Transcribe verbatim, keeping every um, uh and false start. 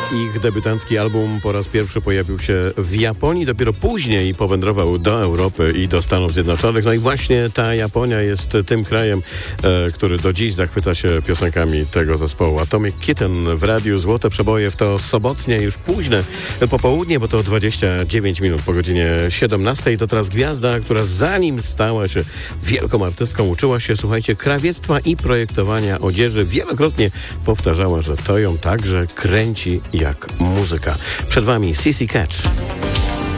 Ich debiutancki album po raz pierwszy pojawił się w Japonii, dopiero później powędrował do Europy i do Stanów Zjednoczonych. No i właśnie ta Japonia jest tym krajem, e, który do dziś zachwyca się piosenkami tego zespołu. Atomic Kitten w radiu Złote Przeboje w to sobotnie, już późne popołudnie, bo to dwadzieścia dziewięć minut po godzinie siedemnastej. To teraz gwiazda, która zanim stała się wielką artystką, uczyła się, słuchajcie, krawiectwa i projektowania odzieży. Wielokrotnie powtarzała, że to ją także kręci jak muzyka. Przed wami Sissy Catch.